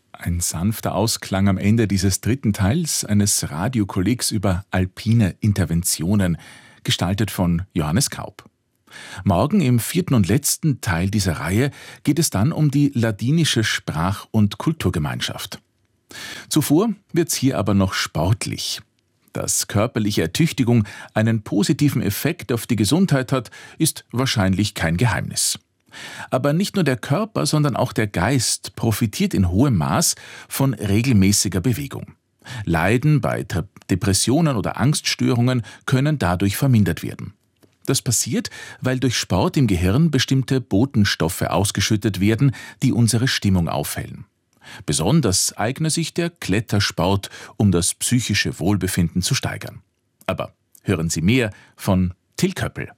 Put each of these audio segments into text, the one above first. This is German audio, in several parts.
Ein sanfter Ausklang am Ende dieses dritten Teils eines Radiokollegs über alpine Interventionen, gestaltet von Johannes Kaup. Morgen im vierten und letzten Teil dieser Reihe geht es dann um die ladinische Sprach- und Kulturgemeinschaft. Zuvor wird's hier aber noch sportlich. Dass körperliche Ertüchtigung einen positiven Effekt auf die Gesundheit hat, ist wahrscheinlich kein Geheimnis. Aber nicht nur der Körper, sondern auch der Geist profitiert in hohem Maß von regelmäßiger Bewegung. Leiden bei Depressionen oder Angststörungen können dadurch vermindert werden. Das passiert, weil durch Sport im Gehirn bestimmte Botenstoffe ausgeschüttet werden, die unsere Stimmung aufhellen. Besonders eigne sich der Klettersport, um das psychische Wohlbefinden zu steigern. Aber hören Sie mehr von Till Köppel.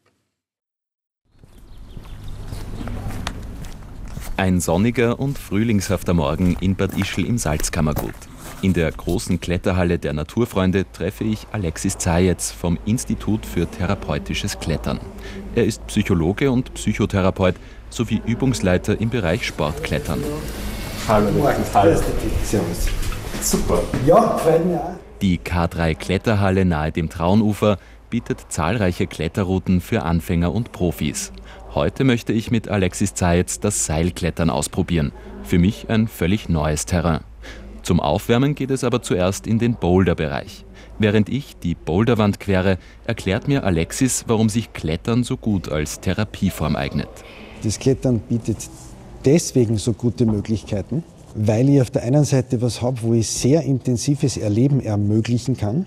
Ein sonniger und frühlingshafter Morgen in Bad Ischl im Salzkammergut. In der großen Kletterhalle der Naturfreunde treffe ich Alexis Zajec vom Institut für therapeutisches Klettern. Er ist Psychologe und Psychotherapeut sowie Übungsleiter im Bereich Sportklettern. Hallo, hallo. Servus. Super. Ja, freut mich auch. Die K3 Kletterhalle nahe dem Traunufer bietet zahlreiche Kletterrouten für Anfänger und Profis. Heute möchte ich mit Alexis Zajec das Seilklettern ausprobieren. Für mich ein völlig neues Terrain. Zum Aufwärmen geht es aber zuerst in den Boulderbereich. Während ich die Boulderwand quere, erklärt mir Alexis, warum sich Klettern so gut als Therapieform eignet. Das Klettern bietet deswegen so gute Möglichkeiten, weil ich auf der einen Seite was habe, wo ich sehr intensives Erleben ermöglichen kann,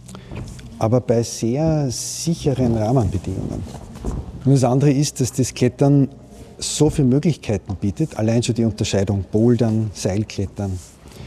aber bei sehr sicheren Rahmenbedingungen. Und das andere ist, dass das Klettern so viele Möglichkeiten bietet, allein schon die Unterscheidung Bouldern, Seilklettern.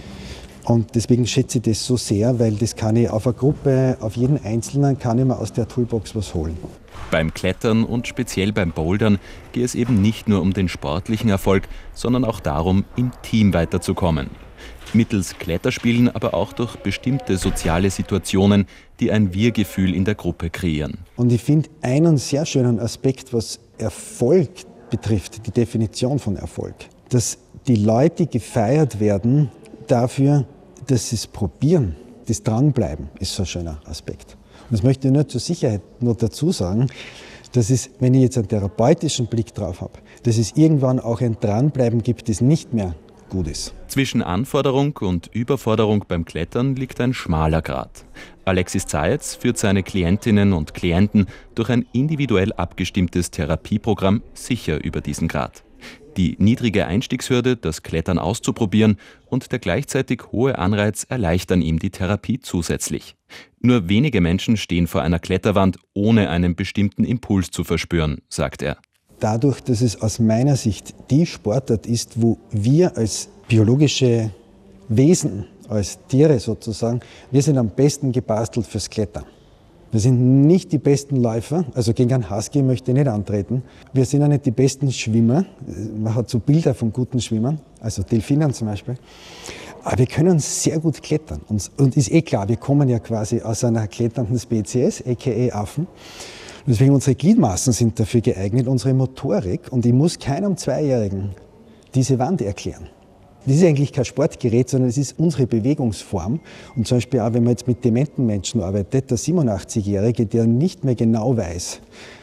Und deswegen schätze ich das so sehr, weil das kann ich auf eine Gruppe, auf jeden Einzelnen kann ich mir aus der Toolbox was holen. Beim Klettern und speziell beim Bouldern geht es eben nicht nur um den sportlichen Erfolg, sondern auch darum, im Team weiterzukommen. Mittels Kletterspielen, aber auch durch bestimmte soziale Situationen, die ein Wir-Gefühl in der Gruppe kreieren. Und ich finde einen sehr schönen Aspekt, was Erfolg betrifft, die Definition von Erfolg, dass die Leute gefeiert werden dafür, dass sie es probieren. Das Dranbleiben ist so ein schöner Aspekt. Und das möchte ich nur zur Sicherheit nur dazu sagen, dass es, wenn ich jetzt einen therapeutischen Blick drauf habe, dass es irgendwann auch ein Dranbleiben gibt, das nicht mehr gut ist. Zwischen Anforderung und Überforderung beim Klettern liegt ein schmaler Grat. Alexis Zajec führt seine Klientinnen und Klienten durch ein individuell abgestimmtes Therapieprogramm sicher über diesen Grat. Die niedrige Einstiegshürde, das Klettern auszuprobieren und der gleichzeitig hohe Anreiz erleichtern ihm die Therapie zusätzlich. Nur wenige Menschen stehen vor einer Kletterwand, ohne einen bestimmten Impuls zu verspüren, sagt er. Dadurch, dass es aus meiner Sicht die Sportart ist, wo wir als biologische Wesen, als Tiere sozusagen, wir sind am besten gebastelt fürs Klettern. Wir sind nicht die besten Läufer, also gegen einen Husky möchte ich nicht antreten. Wir sind auch nicht die besten Schwimmer. Man hat so Bilder von guten Schwimmern, also Delfinen zum Beispiel. Aber wir können sehr gut klettern. Und ist eh klar, wir kommen ja quasi aus einer kletternden Spezies, aka Affen. Und deswegen unsere Gliedmaßen sind dafür geeignet, unsere Motorik. Und ich muss keinem Zweijährigen diese Wand erklären. Das ist eigentlich kein Sportgerät, sondern es ist unsere Bewegungsform. Und zum Beispiel auch, wenn man jetzt mit dementen Menschen arbeitet, der 87-Jährige, der nicht mehr genau weiß,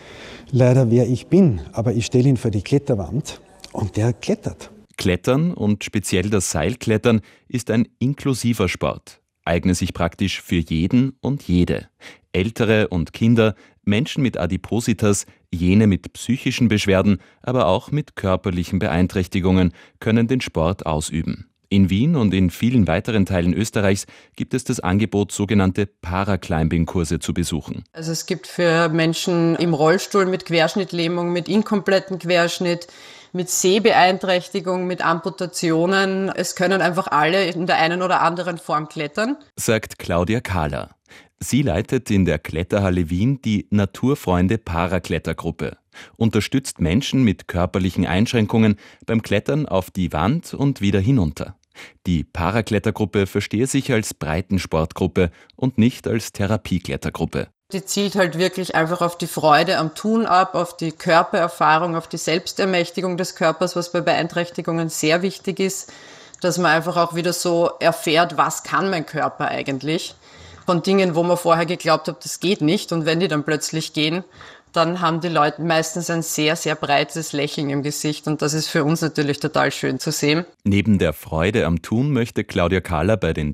leider wer ich bin, aber ich stelle ihn vor die Kletterwand und der klettert. Klettern und speziell das Seilklettern ist ein inklusiver Sport, eignet sich praktisch für jeden und jede. Ältere und Kinder, Menschen mit Adipositas, jene mit psychischen Beschwerden, aber auch mit körperlichen Beeinträchtigungen können den Sport ausüben. In Wien und in vielen weiteren Teilen Österreichs gibt es das Angebot, sogenannte Paraclimbing-Kurse zu besuchen. Also es gibt für Menschen im Rollstuhl mit Querschnittlähmung, mit inkompletten Querschnitt, mit Sehbeeinträchtigung, mit Amputationen. Es können einfach alle in der einen oder anderen Form klettern, sagt Claudia Kahler. Sie leitet in der Kletterhalle Wien die Naturfreunde Paraklettergruppe, unterstützt Menschen mit körperlichen Einschränkungen beim Klettern auf die Wand und wieder hinunter. Die Paraklettergruppe verstehe sich als Breitensportgruppe und nicht als Therapieklettergruppe. Die zielt halt wirklich einfach auf die Freude am Tun ab, auf die Körpererfahrung, auf die Selbstermächtigung des Körpers, was bei Beeinträchtigungen sehr wichtig ist. dass man einfach auch wieder so erfährt, was kann mein Körper eigentlich. Von Dingen, wo man vorher geglaubt hat, das geht nicht. Und wenn die dann plötzlich gehen, dann haben die Leute meistens ein sehr, sehr breites Lächeln im Gesicht. Und das ist für uns natürlich total schön zu sehen. Neben der Freude am Tun möchte Claudia Kahler bei den